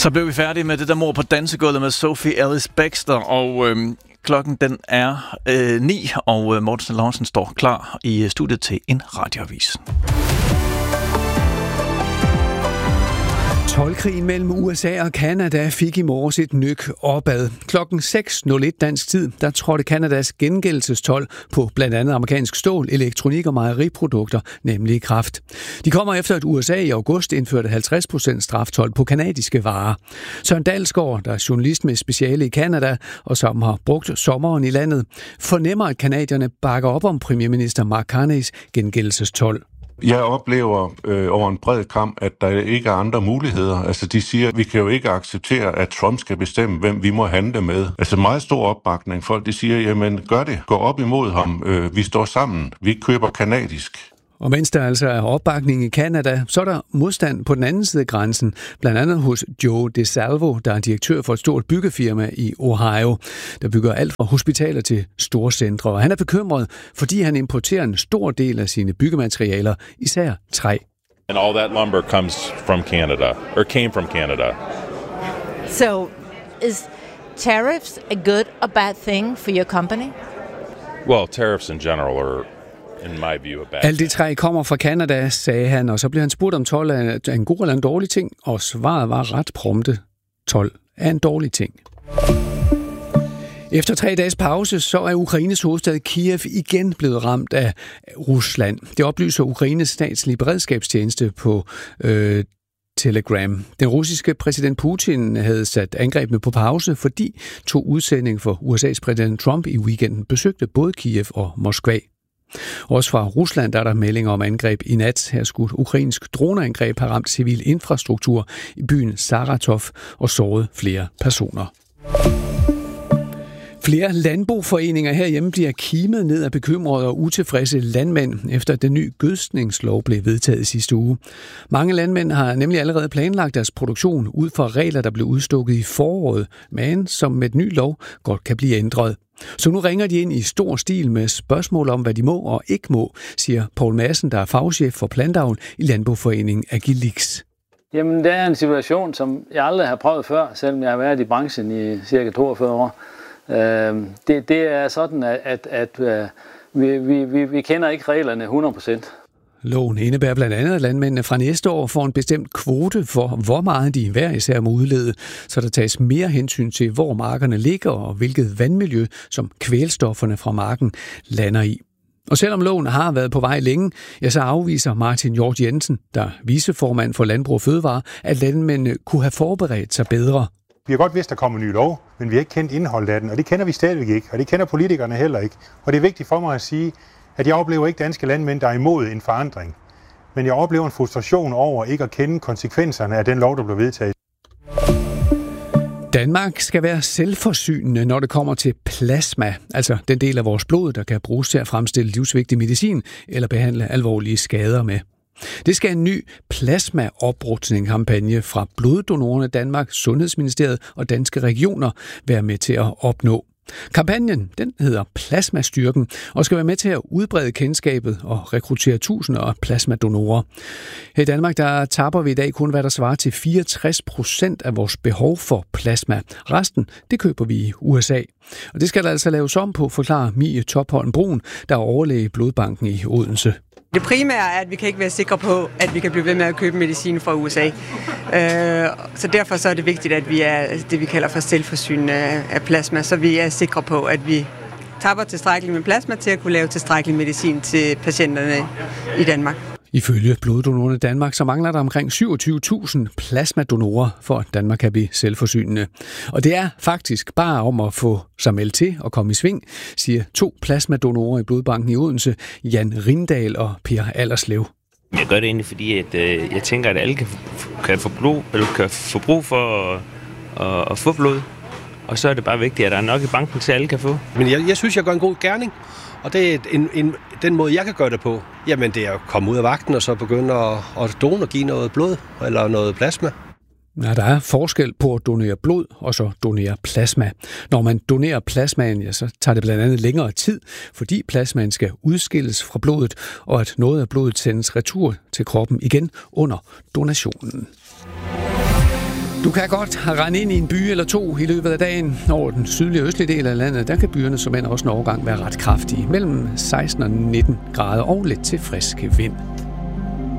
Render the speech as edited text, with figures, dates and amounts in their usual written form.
Så blev vi færdige med det der mord på dansegulvet med Sophie Ellis Bextor, og klokken den er 9, og Morten Larsen står klar i studiet til en radioavis. Toldkrigen mellem USA og Canada fik i morges et nyk opad. Klokken 6.01 dansk tid, der trådte Canadas gengældelsestold på blandt andet amerikansk stål, elektronik og mejeriprodukter, nemlig i kraft. De kommer efter, at USA i august indførte 50% straftold på canadiske varer. Søren Dalsgaard, der er journalist med speciale i Canada, og som har brugt sommeren i landet, fornemmer, at canadierne bakker op om premierminister Mark Carneys gengældelsestold. Jeg oplever over en bred kam, at der ikke er andre muligheder. Altså de siger, at vi kan jo ikke acceptere, at Trump skal bestemme, hvem vi må handle med. Altså meget stor opbakning. Folk de siger, jamen gør det. Gå op imod ham. Vi står sammen. Vi køber kanadisk. Og mens der altså er opbakning i Canada, så er der modstand på den anden side af grænsen, blandt andet hos Joe DeSalvo, der er direktør for et stort byggefirma i Ohio, der bygger alt fra hospitaler til store centre. Og han er bekymret, fordi han importerer en stor del af sine byggematerialer, især træ. And all that lumber comes from Canada, or came from Canada. So, is tariffs a good or bad thing for your company? Well, tariffs in general are, in my view, a bad Alt det træ kommer fra Canada, sagde han, og så blev han spurgt om told er en god eller en dårlig ting, og svaret var ret prompte. Told er en dårlig ting. Efter 3 dages pause, så er Ukraines hovedstad Kiev igen blevet ramt af Rusland. Det oplyser Ukraines statslige beredskabstjeneste på Telegram. Den russiske præsident Putin havde sat angrebene på pause, fordi 2 udsendinger for USA's præsident Trump i weekenden besøgte både Kiev og Moskva. Også fra Rusland er der meldinger om angreb i nat. Her skulle ukrainsk droneangreb have ramt civil infrastruktur i byen Saratov og såret flere personer. Flere landboforeninger herhjemme bliver kimet ned af bekymrede og utilfredse landmænd, efter at den nye gødskningslov blev vedtaget sidste uge. Mange landmænd har nemlig allerede planlagt deres produktion ud fra regler, der blev udstukket i foråret, men som med den nye lov godt kan blive ændret. Så nu ringer de ind i stor stil med spørgsmål om, hvad de må og ikke må, siger Poul Madsen, der er fagchef for plantavl i Landboforeningen Agilix. Jamen, det er en situation, som jeg aldrig har prøvet før, selvom jeg har været i branchen i cirka 42 år. Det er sådan, at vi kender ikke reglerne 100%. Loven indebærer blandt andet, at landmændene fra næste år får en bestemt kvote for, hvor meget de hver især må udlede, så der tages mere hensyn til, hvor markerne ligger og hvilket vandmiljø, som kvælstofferne fra marken lander i. Og selvom loven har været på vej længe, ja, så afviser Martin Hjort Jensen, der er viceformand for Landbrug og Fødevare, at landmændene kunne have forberedt sig bedre. Vi har godt vidst, der kommer en ny lov, men vi har ikke kendt indholdet af den, og det kender vi stadigvæk ikke, og det kender politikerne heller ikke. Og det er vigtigt for mig at sige, at jeg oplever ikke danske landmænd, der er imod en forandring. Men jeg oplever en frustration over ikke at kende konsekvenserne af den lov, der blev vedtaget. Danmark skal være selvforsynende, når det kommer til plasma, altså den del af vores blod, der kan bruges til at fremstille livsvigtig medicin eller behandle alvorlige skader med. Det skal en ny plasmaoprustning-kampagne fra Bloddonorerne Danmark, Sundhedsministeriet og Danske Regioner være med til at opnå. Kampagnen, den hedder Plasmastyrken og skal være med til at udbrede kendskabet og rekruttere tusinder af plasmadonorer. Her i Danmark, der tapper vi i dag kun, hvad der svarer til 64% af vores behov for plasma. Resten, det køber vi i USA. Og det skal der altså laves om på, forklarer Mie Topholm Brun, der er overlæge i Blodbanken i Odense. Det primære er, at vi kan ikke være sikre på, at vi kan blive ved med at købe medicin fra USA. Så derfor så er det vigtigt, at vi er det, vi kalder for selvforsynende af plasma, så vi er sikre på, at vi tapper tilstrækkeligt med plasma til at kunne lave tilstrækkelig medicin til patienterne i Danmark. Ifølge Bloddonorerne Danmark, så mangler der omkring 27.000 plasmadonorer, for at Danmark kan blive selvforsynende. Og det er faktisk bare om at få sig meldt til og komme i sving, siger 2 plasmadonorer i Blodbanken i Odense, Jan Rindal og Per Allerslev. Jeg gør det egentlig, fordi at, jeg tænker, at alle kan få blod, eller kan få brug for at få blod. Og så er det bare vigtigt, at der er nok i banken, til alle kan få. Men jeg synes, jeg gør en god gerning. Og det er den måde, jeg kan gøre det på. Jamen, det er at komme ud af vagten og så begynde at give noget blod eller noget plasma. Ja, der er forskel på at donere blod og så donere plasma. Når man donerer plasmaen, ja, så tager det blandt andet længere tid, fordi plasmaen skal udskilles fra blodet, og at noget af blodet sendes retur til kroppen igen under donationen. Du kan godt rende ind i en by eller to i løbet af dagen. Over den sydlige og østlige del af landet, der kan byerne som end også en overgang være ret kraftige. Mellem 16 og 19 grader og lidt til frisk vind.